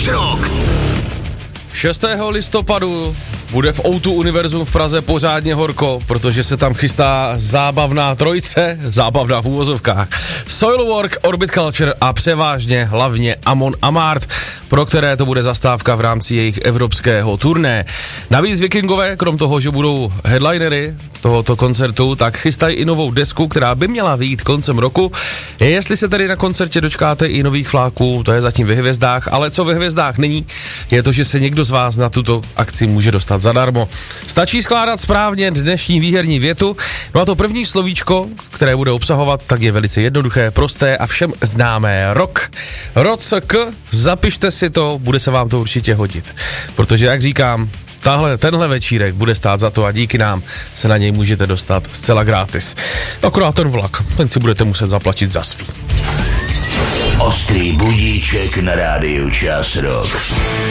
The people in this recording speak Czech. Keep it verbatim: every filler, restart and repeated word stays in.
Rock. šestého listopadu bude v ó dva Univerzum v Praze pořádně horko, protože se tam chystá zábavná trojice, zábavná v úvozovkách. Soilwork, Orbit Culture a převážně hlavně Amon Amarth, pro které to bude zastávka v rámci jejich evropského turné. Navíc Vikingové, krom toho, že budou headlinery tohoto koncertu, tak chystají i novou desku, která by měla vyjít koncem roku. Jestli se tedy na koncertě dočkáte i nových fláků, to je zatím ve hvězdách, ale co ve hvězdách není, je to, že se někdo z vás na tuto akci může dostat zadarmo. Stačí skládat správně dnešní výherní větu, no a to první slovíčko, které bude obsahovat, tak je velice jednoduché, prosté a všem známé. Rock. Rock, zapište si to, bude se vám to určitě hodit. Protože, jak říkám, tahle, tenhle večírek bude stát za to a díky nám se na něj můžete dostat zcela gratis. Akorát ten vlak, ten si budete muset zaplatit za svý. Ostrý budíček na rádiu Čas Rock.